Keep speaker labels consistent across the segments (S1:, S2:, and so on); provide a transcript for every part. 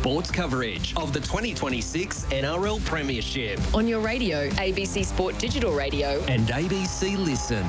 S1: sports coverage of the 2026 NRL Premiership.
S2: On your radio, ABC Sport Digital Radio.
S1: And ABC Listen.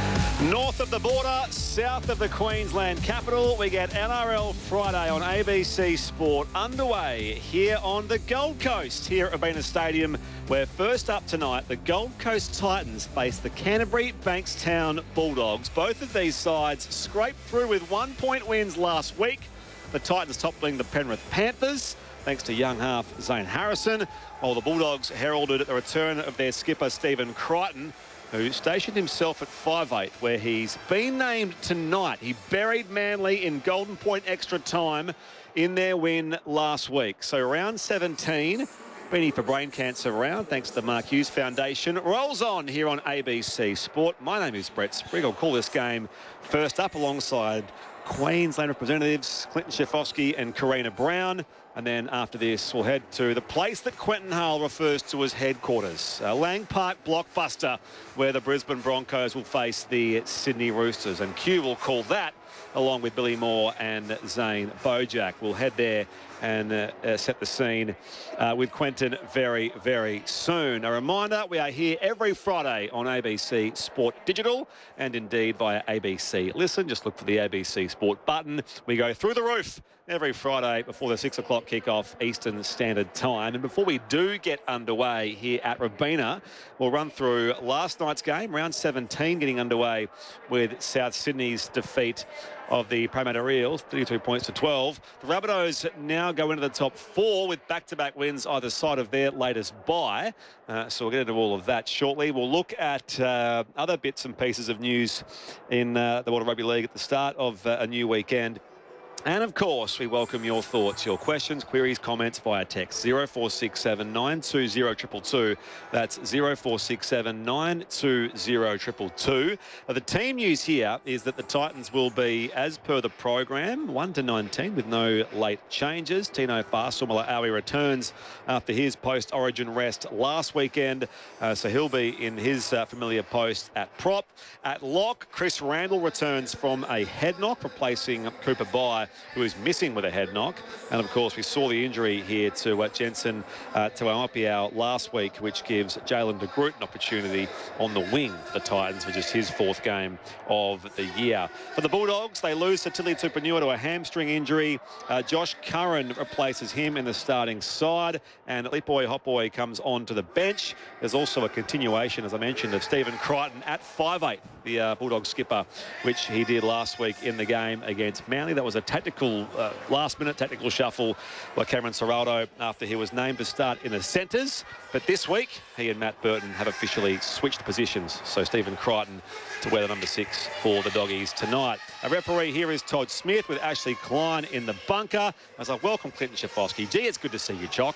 S3: North of the border, south of the Queensland capital, we get NRL Friday on ABC Sport underway here on the Gold Coast, here at Robina Stadium, where first up tonight, the Gold Coast Titans face the Canterbury Bankstown Bulldogs. Both of these sides scraped through with 1-point wins last week. The Titans toppling the Penrith Panthers, thanks to young half Zane Harrison, while the Bulldogs heralded the return of their skipper Stephen Crichton, who stationed himself at 5'8", where he's been named tonight. He buried Manly in Golden Point extra time in their win last week. So round 17, Beanie for Brain Cancer round, thanks to the Mark Hughes Foundation, rolls on here on ABC Sport. My name is Brett Sprigg. I'll call this game first up alongside Queensland representatives Clinton Schifofsky and Karina Brown. And then after this, we'll head to the place that Quentin Hale refers to as headquarters, Lang Park Blockbuster, where the Brisbane Broncos will face the Sydney Roosters. And Q will call that, along with Billy Moore and Zane Bojack. We'll head there and set the scene with Quentin very, very soon. A reminder, we are here every Friday on ABC Sport Digital and indeed via ABC Listen. Just look for the ABC Sport button. We go through the roof every Friday before the 6 o'clock kickoff Eastern Standard Time. And before we do get underway here at Robina, we'll run through last night's game, round 17, getting underway with South Sydney's defeat of the Parramatta Eels, 32 points to 12. The Rabbitohs now go into the top 4 with back-to-back wins either side of their latest bye. So we'll get into all of that shortly. We'll look at other bits and pieces of news in the World Rugby League at the start of a new weekend. And of course, we welcome your thoughts, your questions, queries, comments via text 0467 920 222. That's 0467 920 222. The team news here is that the Titans will be, as per the program, 1 to 19 with no late changes. Tino Fa'asuamaleaui returns after his post-origin rest last weekend, so he'll be in his familiar post at prop. At lock, Chris Randall returns from a head knock, replacing Cooper Bye, who is missing with a head knock. And of course, we saw the injury here to Jensen Tuaimapiau last week, which gives Jalen de Groot an opportunity on the wing for the Titans, which is his 4th game of the year. For the Bulldogs, they lose to Tili Tupanua to a hamstring injury. Josh Curran replaces him in the starting side, and Lipoi Hopoi comes on to the bench. There's also a continuation, as I mentioned, of Stephen Crichton at 5'8", the Bulldogs skipper, which he did last week in the game against Manly. That was a tactical, last-minute tactical shuffle by Cameron Ciraldo after he was named to start in the centres. But this week, he and Matt Burton have officially switched positions. So Stephen Crichton to wear the number 6 for the Doggies tonight. A referee here is Todd Smith with Ashley Klein in the bunker. As I welcome Clinton Schifofsky. Gee, it's good to see you, Chock.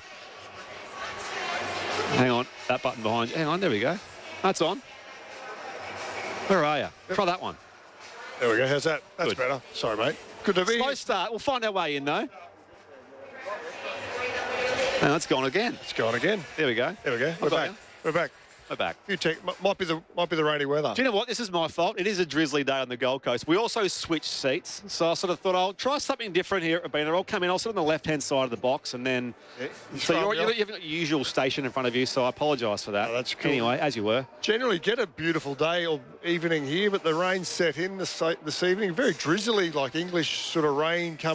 S3: Hang on, that button behind you. Hang on, there we go. That's on. Where are you? Try that one.
S4: There we go. How's that? That's
S3: Good.
S4: better. Sorry, mate. Good to be
S3: Slow
S4: here.
S3: start. We'll find our way in, though. And it's gone again.
S4: It's gone again.
S3: There we go.
S4: There we go.
S3: We're back.
S4: We're back.
S3: We're back.
S4: Might be the rainy weather.
S3: Do you know what? This is my fault. It is a drizzly day on the Gold Coast. We also switched seats. So I sort of thought I'll try something different here at Robina. I'll come in. I'll sit on the left-hand side of the box and then...
S4: Yeah,
S3: so you haven't got your usual station in front of you, so I apologise for that.
S4: Oh, that's cool.
S3: Anyway, as you were.
S4: Generally get a beautiful day or evening here, but the rain set in this evening. Very drizzly, like English sort of rain coming.